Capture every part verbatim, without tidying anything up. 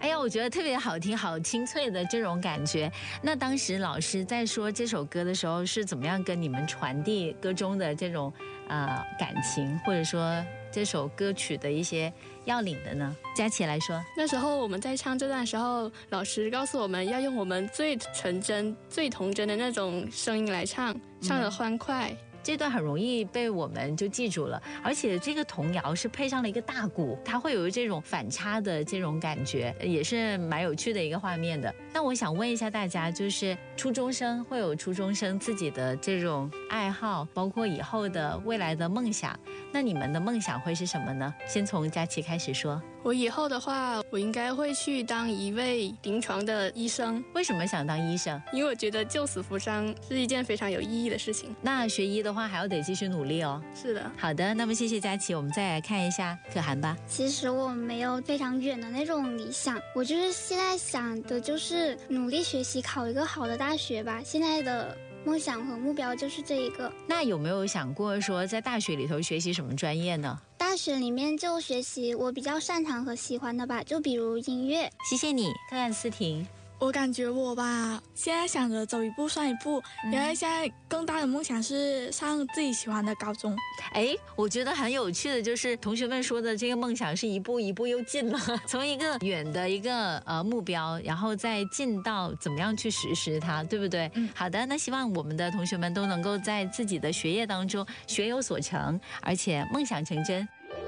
哎呀，我觉得特别好听，好清脆的这种感觉。那当时老师在说这首歌的时候，是怎么样跟你们传递歌中的这种呃感情，或者说这首歌曲的一些要领的呢？佳琪来说， 那时候我们在唱这段的时候，老师告诉我们要用我们最纯真、最童真的那种声音来唱，唱得欢快。嗯， 这段很容易被我们就记住了，而且这个童谣是配上了一个大鼓，它会有这种反差的这种感觉，也是蛮有趣的一个画面的。那我想问一下大家，就是初中生会有初中生自己的这种爱好，包括以后的未来的梦想，那你们的梦想会是什么呢？先从佳琪开始说。 我以后的话，我应该会去当一位临床的医生。 为什么想当医生？ 因为我觉得救死扶伤是一件非常有意义的事情。 那学医的话还要得继续努力哦。 是的。 好的，那么谢谢佳琪，我们再来看一下可涵吧。 其实我没有非常远的那种理想，我就是现在想的就是努力学习，考一个好的大学吧。现在的梦想和目标就是这一个。 那有没有想过说在大学里头学习什么专业呢？ 大学里面就学习我比较擅长和喜欢的吧，就比如音乐。 谢谢你，看看思婷。 我感觉我吧，现在想着走一步算一步，因为现在更大的梦想是上自己喜欢的高中。 哎，我觉得很有趣的就是同学们说的这个梦想是一步一步又近了，从一个远的一个呃目标，然后再进到怎么样去实施它，对不对？嗯，好的，那希望我们的同学们都能够在自己的学业当中学有所成，而且梦想成真。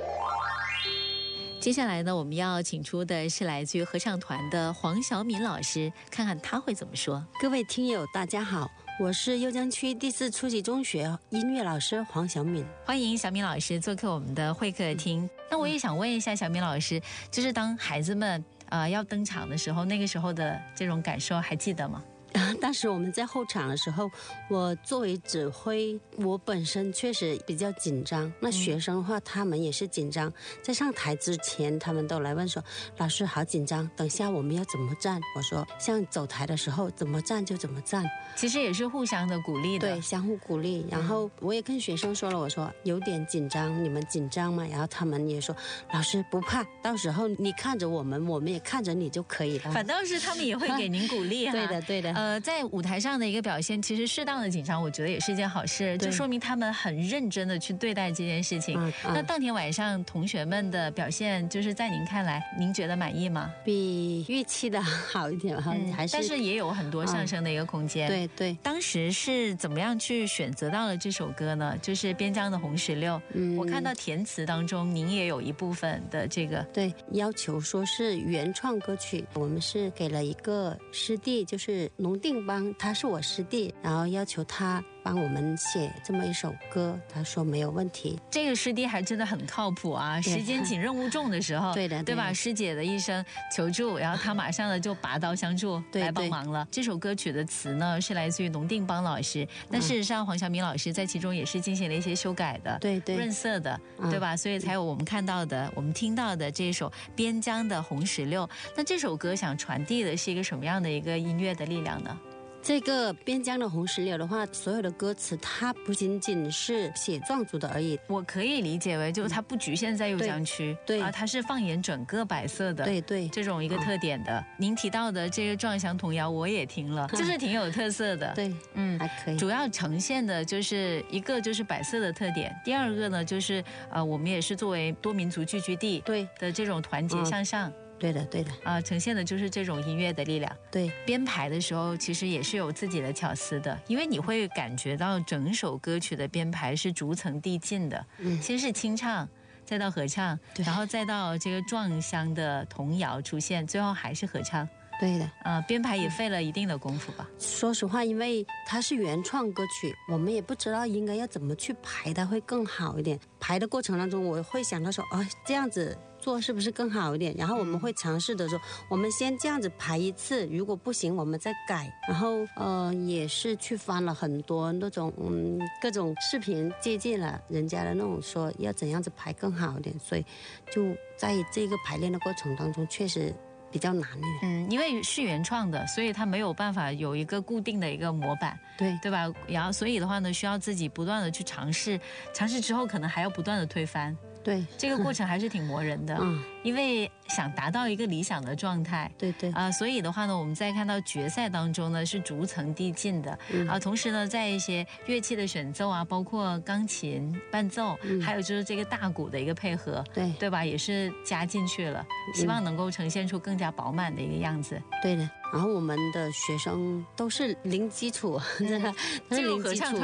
接下来呢，我们要请出的是来自于合唱团的黄晓敏老师，看看他会怎么说。 各位听友大家好，我是邺江区第四初级中学音乐老师黄晓敏， 欢迎小敏老师做客我们的会客厅。那我也想问一下小敏老师，就是当孩子们呃要登场的时候，那个时候的这种感受还记得吗？ 当时我们在后场的时候，我作为指挥，我本身确实比较紧张。那学生的话，他们也是紧张。在上台之前，他们都来问说：“老师好紧张，等下我们要怎么站？”我说：“像走台的时候，怎么站就怎么站。” 其实也是互相的鼓励的， 对，相互鼓励。然后我也跟学生说了，我说有点紧张，你们紧张吗？然后他们也说：“老师不怕，到时候你看着我们，我们也看着你就可以了。” 反倒是他们也会给您鼓励哈。 对的，对的。 呃，在舞台上的一个表现，其实适当的紧张，我觉得也是一件好事，就说明他们很认真的去对待这件事情。嗯嗯、那当天晚上同学们的表现，就是在您看来，您觉得满意吗？ 比预期的好一点哈、嗯，还是， 但是也有很多上升的一个空间。 嗯、对对。 当时是怎么样去选择到了这首歌呢？就是边疆的红石榴。嗯，我看到填词当中，您也有一部分的这个对要求说是原创歌曲，我们是给了一个师弟，就是龙定邦。他是我师弟，然后要求他帮我们写这么一首歌，他说没有问题。 这个师弟还真的很靠谱啊！时间紧任务重的时候， 对的， 对吧？师姐的一声求助，然后他马上的就拔刀相助来帮忙了。这首歌曲的词呢是来自于龙定邦老师，那事实上黄晓敏老师在其中也是进行了一些修改的， 对对， 润色的，对吧？所以才有我们看到的、我们听到的这首《边疆的红石榴》。那这首歌想传递的是一个什么样的一个音乐的力量呢？ 这个边疆的红石榴的话，所有的歌词它不仅仅是写壮族的而已， 我可以理解为就是它不局限在邺江区， 对啊，它是放眼整个百色的， 对对， 这种一个特点的。哦、您提到的这个壮乡童谣我也听了，就是挺有特色的， 对，嗯，还可以。 主要呈现的就是一个就是百色的特点，第二个呢就是呃我们也是作为多民族聚居地对的这种团结向上。嗯对的对的啊、呃，呈现的就是这种音乐的力量。 对， 编排的时候其实也是有自己的巧思的，因为你会感觉到整首歌曲的编排是逐层递进的，嗯，先是清唱，再到合唱，然后再到这个壮乡的童谣出现，最后还是合唱。 对的， 啊、呃，编排也费了一定的功夫吧。 说实话，因为它是原创歌曲，我们也不知道应该要怎么去排它会更好一点。排的过程当中，我会想到说，哦，这样子做是不是更好一点？然后我们会尝试的说，我们先这样子排一次，如果不行，我们再改。然后呃，也是去翻了很多那种嗯各种视频，借鉴了人家的那种说要怎样子排更好一点。所以就在这个排练的过程当中，确实比较难一点。 嗯，因为是原创的，所以它没有办法有一个固定的一个模板， 对对吧？然后所以的话呢，需要自己不断的去尝试，尝试之后可能还要不断的推翻。 对， 这个过程还是挺磨人的， 嗯， 因为想达到一个理想的状态。 对对啊、所以的话呢，我们在看到决赛当中呢是逐层递进的， 嗯啊，同时呢，在一些乐器的选奏啊，包括钢琴伴奏， 嗯还有就是这个大鼓的一个配合， 对对吧？也是加进去了，希望能够呈现出更加饱满的一个样子。 对的。然后我们的学生都是零基础，真的都是进入合唱零基础。